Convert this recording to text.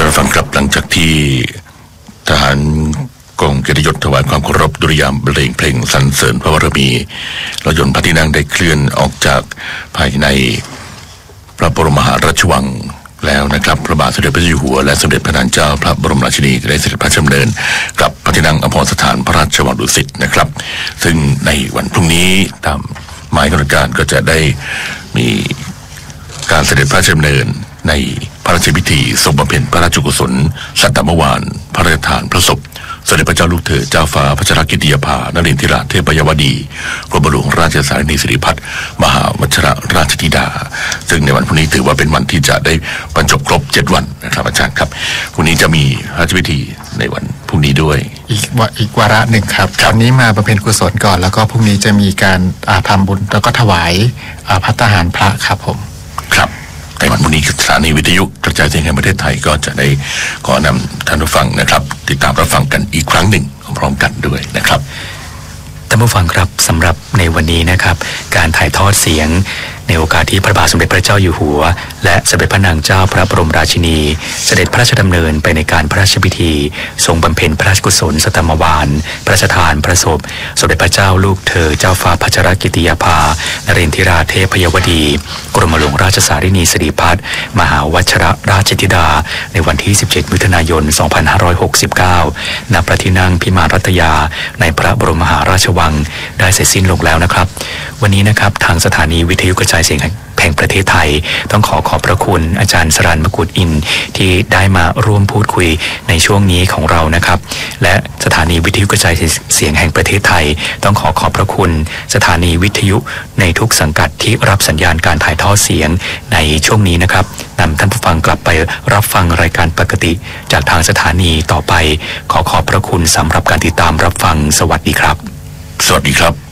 านฟังครับหลังจากที่ทหารกองเกียรติยศถวายความเคารพดุริยางค์บรรเลงเพลงสรรเสริญพระบารมีรถยนต์พระที่นั่งได้เคลื่อนออกจากภายในพระบรมมหาราชวังแล้วนะครับพระบาทสมเด็จพระเจ้าอยู่หัวและสมเด็จพระนางเจ้าพระบรมราชินีได้เสด็จพระราชดำเนินกลับพระที่นั่งอัมพรสถานพระราชวังดุสิตนะครับซึ่งในวันพรุ่งนี้ตามหมายกำหนดการก็จะได้มีการเสด็จพระราชดำเนินในพระราชพิธีทรงบำเพ็ญพระราชกุศลสัตตมวานพระราชทานพระศพสมเด็จพระเจ้าลูกเธอเจ้าฟ้าพัชรกิติยาภานรินทราเทพยวดีกรมหลวงราชสารินีสิริพัฒน์มหาวชิรราชธิดาซึ่งในวันพรุ่งนี้ถือว่าเป็นวันที่จะได้บรรจบครบ7วันนะครับอาจารย์ครับพรุ่งนี้จะมีพระราชพิธีในวันพรุ่งนี้ด้วยอีกวาระหนึ่งครับวันนี้มาบำเพ็ญกุศลก่อนแล้วก็พรุ่งนี้จะมีการทำบุญแล้วก็ถวายภัตตาหารพระครับผมครับในวันพรุ่งนี้สถานีวิทยุกระจายเสียงแห่งประเทศไทยก็จะได้ขอนำท่านผู้ฟังนะครับติดตามรับฟังกันอีกครั้งหนึ่งพร้อมกันด้วยนะครับท่านผู้ฟังครับสำหรับในวันนี้นะครับการถ่ายทอดเสียงในโอกาสที่พระบาทสมเด็จพระเจ้าอยู่หัวและสมเด็จพระนางเจ้าพระบรมราชินีเสด็จพระราชดำเนินไปในการพระราชพิธีทรงบำเพ็ญพระราชกุศลสัตตมวานพระราชทานพระศพสมเด็จพระเจ้าลูกเธอเจ้าฟ้าพัชรกิติยาภานรินทราเทพยวดีกรมหลวงราชสารินีสิริพัฒน์มหาวชิรราชธิดาในวันที่17มิถุนายน2569ณพระที่นั่งพิมานรัตยาในพระบรมมหาราชวังได้เสร็จสิ้นลงแล้วนะครับวันนี้นะครับทางสถานีวิทยุกระจายเสียงแห่งประเทศไทยต้องขอบพระคุณอาจารย์สรัญ มกุฎอินทร์ที่ได้มาร่วมพูดคุยในช่วงนี้ของเรานะครับและสถานีวิทยุกระจายเสียงแห่งประเทศไทยต้องขอบพระคุณสถานีวิทยุในทุกสังกัดที่รับสัญญาณการถ่ายทอดเสียงในช่วงนี้นะครับนำท่านผู้ฟังกลับไปรับฟังรายการปกติจากทางสถานีต่อไปขอบพระคุณสำหรับการติดตามรับฟังสวัสดีครับสวัสดีครับ